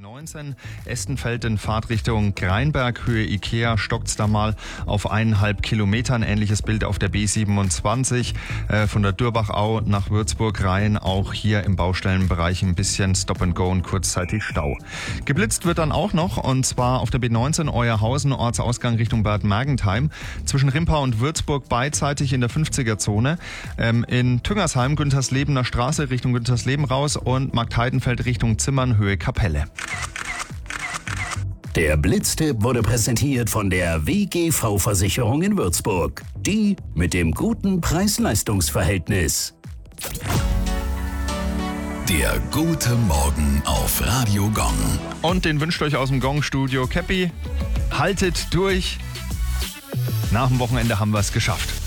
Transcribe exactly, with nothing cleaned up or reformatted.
neunzehn Estenfeld in Fahrtrichtung Greinberg, Höhe Ikea, stockt's da mal auf eineinhalb Kilometern. Ähnliches Bild auf der B siebenundzwanzig äh, von der Dürbachau nach Würzburg rein. Auch hier im Baustellenbereich ein bisschen Stop and Go und kurzzeitig Stau. Geblitzt wird dann auch noch, und zwar auf der B neunzehn Euerhausen, Ortsausgang Richtung Bad Mergentheim. Zwischen Rimpau und Würzburg beidseitig in der fünfziger-Zone. Ähm, in Tüngersheim, Günterslebener Straße Richtung Güntersleben raus und Marktheidenfeld Richtung Zimmern, Höhe Kapelle. Der Blitztipp wurde präsentiert von der W G V-Versicherung in Würzburg. Die mit dem guten Preis-Leistungs-Verhältnis. Der gute Morgen auf Radio Gong. Und den wünscht euch aus dem Gong-Studio Käppi. Haltet durch. Nach dem Wochenende haben wir es geschafft.